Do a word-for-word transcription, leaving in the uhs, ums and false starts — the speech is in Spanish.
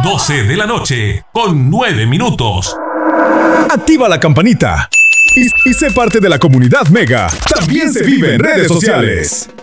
doce de la noche, con nueve minutos. Activa la campanita y, y sé parte de la comunidad Mega. También se vive en redes sociales.